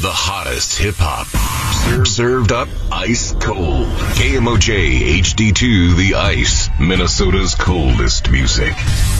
The hottest hip-hop. Served up ice cold. KMOJ HD2 The Ice. Minnesota's coldest music.